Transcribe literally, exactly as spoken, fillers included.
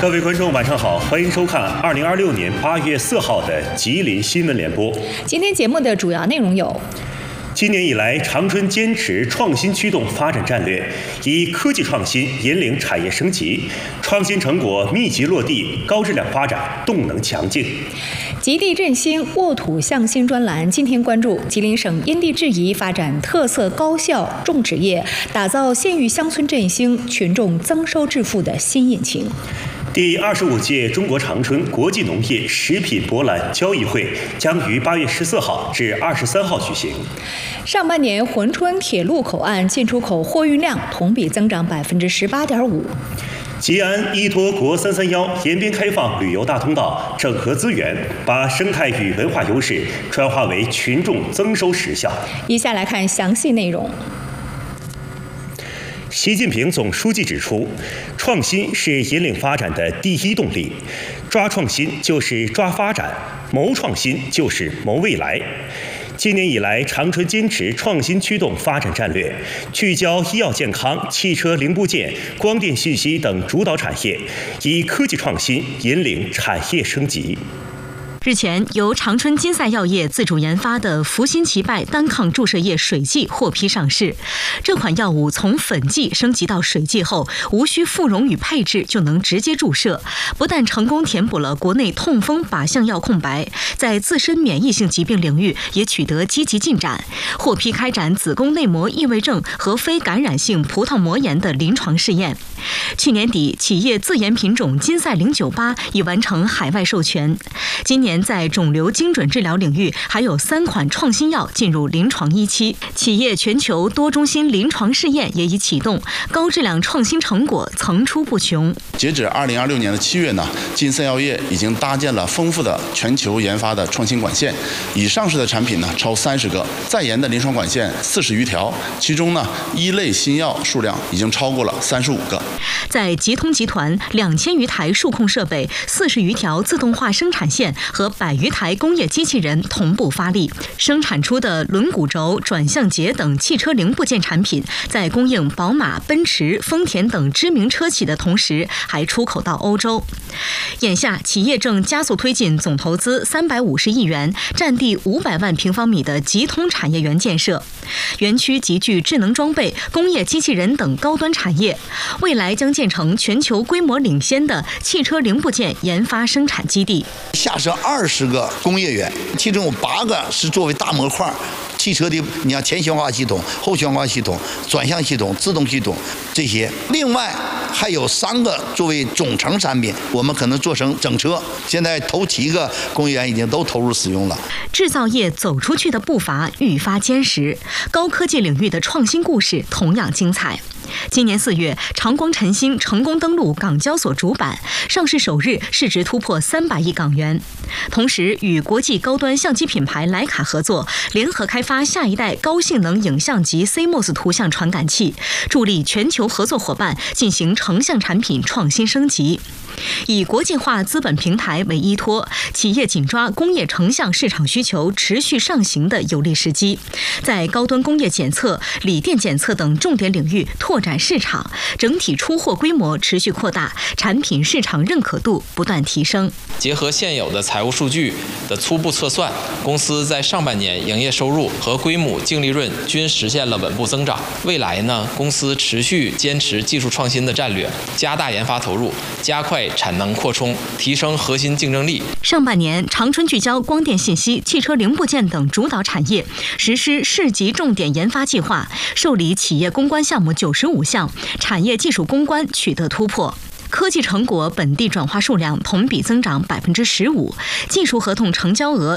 各位观众，晚上好，欢迎收看二零二六年八月四号的吉林新闻联播。 今天节目的主要内容有： 今年以来，长春坚持创新驱动发展战略，以科技创新引领产业升级，创新成果密集落地，高质量发展，动能强劲。 极地振兴、沃土向新专栏今天关注吉林省因地制宜发展特色高效种植业，打造县域乡村振兴、群众增收致富的新引擎。 第二十五届中国长春国际农业食品博览交易会将于八月十四号至二十三号举行。 上半年珲春铁路口岸进出口货运量同比增长百分之十八点五。 吉安依托国三三幺延边开放旅游大通道，整合资源，把生态与文化优势转化为群众增收实效。 以下来看详细内容。 习近平总书记指出，创新是引领发展的第一动力，抓创新就是抓发展，谋创新就是谋未来。今年以来，长春坚持创新驱动发展战略，聚焦医药健康、汽车零部件、光电信息等主导产业，以科技创新引领产业升级。 日前，由长春金赛药业自主研发的福新奇拜单抗注射液水剂获批上市。这款药物从粉剂升级到水剂后，无需复溶与配置就能直接注射，不但成功填补了国内痛风靶向药空白，在自身免疫性疾病领域也取得积极进展，获批开展子宫内膜异位症和非感染性葡萄膜炎的临床试验。去年底，企业自研品种金赛零九八已完成海外授权。今年在肿瘤精准治疗领域，还有三款创新药进入临床一期。企业全球多中心临床试验也已启动，高质量创新成果层出不穷。 截止二零二六年的七月呢，金赛药业已经搭建了丰富的全球研发的创新管线，已上市的产品呢超三十个，在研的临床管线四十余条，其中呢一类新药数量已经超过了三十五个。 在吉通集团，两千余台数控设备、四十余条自动化生产线和百余台工业机器人同步发力，生产出的轮毂轴、转向节等汽车零部件产品，在供应宝马、奔驰、丰田等知名车企的同时，还出口到欧洲。眼下，企业正加速推进总投资三百五十亿元、占地五百万平方米的吉通产业园建设，园区集聚智能装备、工业机器人等高端产业，未来将建成全球规模领先的汽车零部件研发生产基地。 下设二十个工业园，其中有八个是作为大模块。汽车的，你像前悬挂系统、后悬挂系统、转向系统、自动系统这些，另外还有三个作为总成产品，我们可能做成整车。现在头七个工业园已经都投入使用了。 制造业走出去的步伐愈发坚实，高科技领域的创新故事同样精彩。今年四月，长光晨星成功登陆港交所主板，上市首日市值突破三百亿港元。同时，与国际高端相机品牌徕卡合作，联合开发下一代高性能影像级 C M O S 图像传感器，助力全球合作伙伴进行成像产品创新升级。以国际化资本平台为依托，企业紧抓工业成像市场需求持续上行的有利时机，在高端工业检测、锂电检测等重点领域拓展市场，整体出货规模持续扩大，产品市场认可度不断提升。 结合现有的财务数据的初步测算，公司在上半年营业收入和归母净利润均实现了稳步增长。未来呢，公司持续坚持技术创新的战略，加大研发投入，加快产能扩充，提升核心竞争力。 上半年，长春聚焦光电信息、汽车零部件等主导产业，实施市级重点研发计划，受理企业攻关项目九十五项，产业技术攻关取得突破。科技成果本地转化数量同比增长百分之十五，技术合同成交额